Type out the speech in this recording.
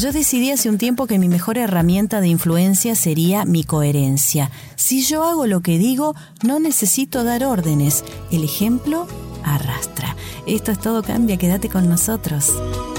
Yo decidí hace un tiempo que mi mejor herramienta de influencia sería mi coherencia. Si yo hago lo que digo, no necesito dar órdenes. El ejemplo arrastra. Esto es Todo Cambia, quédate con nosotros.